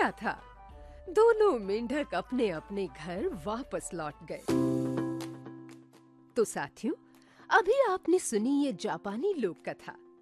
गया था। दोनों मेंढक अपने अपने घर वापस लौट गए। तो साथियों, अभी आपने सुनी ये जापानी लोक कथा।